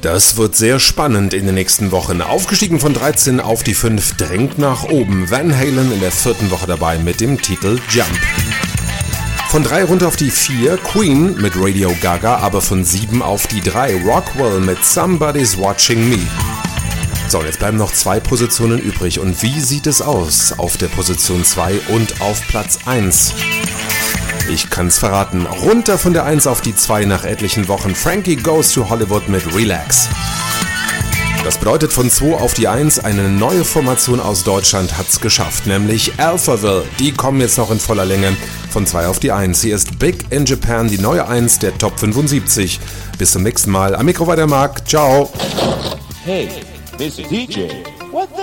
Das wird sehr spannend in den nächsten Wochen. Aufgestiegen von 13 auf die 5, drängt nach oben. Van Halen in der 4. Woche dabei mit dem Titel Jump. Von 3 runter auf die 4, Queen mit Radio Gaga, aber von 7 auf die 3, Rockwell mit Somebody's Watching Me. So, und jetzt bleiben noch 2 Positionen übrig. Und wie sieht es aus auf der Position 2 und auf Platz 1? Ich kann's verraten. Runter von der 1 auf die 2 nach etlichen Wochen. Frankie Goes to Hollywood mit Relax. Das bedeutet, von 2 auf die 1, eine neue Formation aus Deutschland hat's geschafft, nämlich Alphaville. Die kommen jetzt noch in voller Länge von 2 auf die 1. Hier ist Big in Japan, die neue 1 der Top 75. Bis zum nächsten Mal. Am Mikro war der Marc. Ciao. Hey, Mr. DJ.